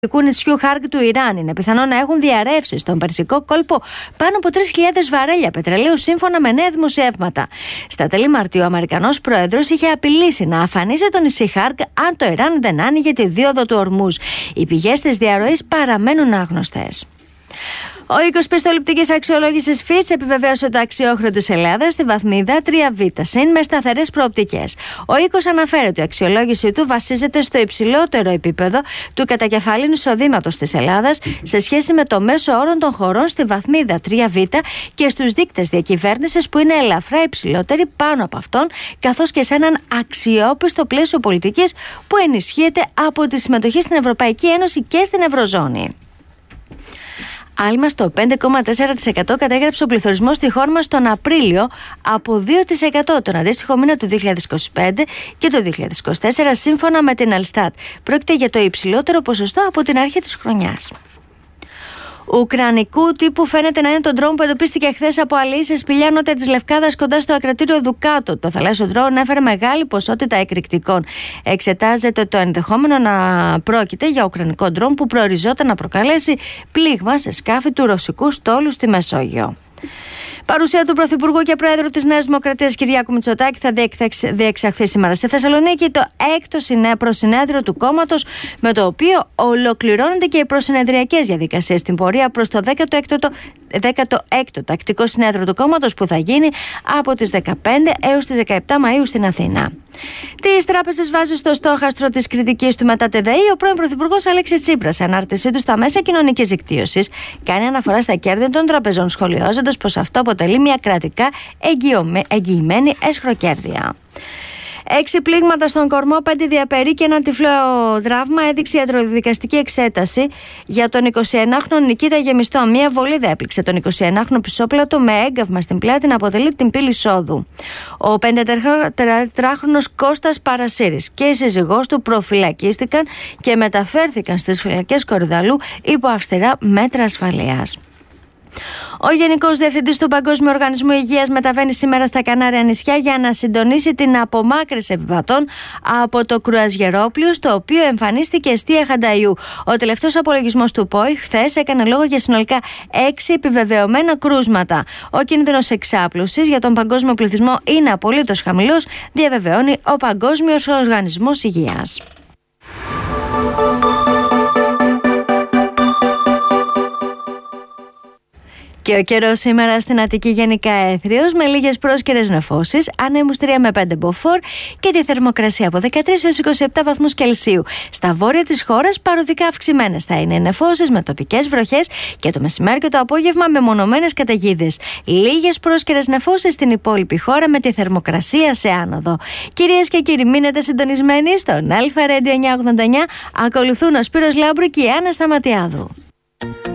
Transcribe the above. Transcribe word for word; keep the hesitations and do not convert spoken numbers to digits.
νησιού Χάρκ του Ιράν. Είναι πιθανό να έχουν διαρρεύσει στον Περσικό κόλπο πάνω από τρεις χιλιάδες βαρέλια πετρελαίου, σύμφωνα με νέα δημοσιεύματα. Στα τέλη Μαρτίου, ο Αμερικανός πρόεδρος είχε απειλήσει να αφανίσει το νησί Χάρκ αν το Ιράν δεν άνοιγε τη δίωδο του Ορμούζ. Οι πηγές της διαρροής παραμένουν άγνωστες. Ο οίκος πιστοληπτικής αξιολόγησης Fitch επιβεβαίωσε το αξιόχρεο της Ελλάδας στη βαθμίδα τρία β συν με σταθερές προοπτικές. Ο οίκος αναφέρει ότι η αξιολόγησή του βασίζεται στο υψηλότερο επίπεδο του κατακεφαλήν εισοδήματος της Ελλάδας σε σχέση με το μέσο όρο των χωρών στη βαθμίδα τρία β και στους δείκτες διακυβέρνησης που είναι ελαφρά υψηλότεροι πάνω από αυτόν, καθώς και σε έναν αξιόπιστο πλαίσιο πολιτικής που ενισχύεται από τη συμμετοχή στην Ευρωπαϊκή Ένωση και στην Ευρωζώνη. Άλμα στο πέντε κόμμα τέσσερα τοις εκατό κατέγραψε ο πληθωρισμός στη χώρα μας τον Απρίλιο από δύο τοις εκατό τον αντίστοιχο μήνα του δύο χιλιάδες είκοσι πέντε και το δύο χιλιάδες είκοσι τέσσερα, σύμφωνα με την Ελστάτ. Πρόκειται για το υψηλότερο ποσοστό από την αρχή της χρονιάς. Ουκρανικού τύπου φαίνεται να είναι το ντρόουν που εντοπίστηκε χθες από αλεείς σε σπηλιά νότια της Λευκάδας κοντά στο ακρατήριο Δουκάτο. Το θαλάσσιο ντρόουν έφερε μεγάλη ποσότητα εκρηκτικών. Εξετάζεται το ενδεχόμενο να πρόκειται για ουκρανικό ντρόουν που προοριζόταν να προκαλέσει πλήγμα σε σκάφη του ρωσικού στόλου στη Μεσόγειο. Παρουσία του Πρωθυπουργού και Πρόεδρου της Νέας Δημοκρατίας Κυριάκου Μητσοτάκη θα διεξαχθεί σήμερα στη Θεσσαλονίκη το έκτο προσυνέδριο του κόμματος, με το οποίο ολοκληρώνονται και οι προσυνεδριακές διαδικασίες στην πορεία προς το δέκατο έκτο τακτικό συνέδριο του κόμματος, που θα γίνει από τις δεκαπέντε έως τις δεκαεπτά Μαΐου στην Αθήνα. Τις τράπεζες βάζει στο στόχαστρο της κριτικής του μετά τη ΔΕΗ ο πρώην Πρωθυπουργός Αλέξης Τσίπρας. Σε ανάρτησή του στα μέσα κοινωνικής δικτύωσης κάνει αναφορά στα κέρδη των τραπεζών, σχολιάζοντας πως αυτό αποτελεί μια κρατικά εγγυημένη αισχροκέρδεια. Έξι πλήγματα στον κορμό, πέντε διαπερί και ένα τυφλό τραύμα έδειξε η ιατροδικαστική εξέταση για τον εικοσιενάχρονο Νικήτα Γεμιστό. Μία βολίδα έπληξε τον εικοσιενάχρονο Πισόπλατο με έγκαυμα στην πλάτη να αποτελεί την πύλη εισόδου. Ο πενηντετετράχρονος Κώστας Παρασύρης και η σύζυγός του προφυλακίστηκαν και μεταφέρθηκαν στις φυλακές Κορυδαλού υπό αυστηρά μέτρα ασφαλείας. Ο Γενικός Διευθυντής του Παγκόσμιου Οργανισμού Υγείας μεταβαίνει σήμερα στα Κανάρια νησιά για να συντονίσει την απομάκρυνση επιβατών από το κρουαζιερόπλοιο στο οποίο εμφανίστηκε εστία Χανταϊού. Ο τελευταίος απολογισμός του ΠΟΗ χθες έκανε λόγο για συνολικά έξι επιβεβαιωμένα κρούσματα. Ο κίνδυνος εξάπλωσης για τον παγκόσμιο πληθυσμό είναι απολύτως χαμηλός, διαβεβαιώνει ο Παγκόσμιος Οργανισμός Υγείας. Και ο καιρός σήμερα στην Αττική γενικά έθριος, με λίγες πρόσκαιρες νεφώσεις, ανέμους τρία με πέντε μποφόρ και τη θερμοκρασία από δεκατρείς έως είκοσι επτά βαθμούς Κελσίου. Στα βόρεια της χώρας παροδικά αυξημένες θα είναι οι νεφώσεις με τοπικές βροχές και το μεσημέρι και το απόγευμα με μονομένες καταιγίδες. Λίγες πρόσκαιρες νεφώσεις στην υπόλοιπη χώρα με τη θερμοκρασία σε άνοδο. Κυρίες και κύριοι, μείνετε συντονισμένοι στον Αλφα Radio εννιακόσια ογδόντα εννιά. Ακολουθούν ο Σπύρος Λάμπρου και η Άννα Σταματιάδου.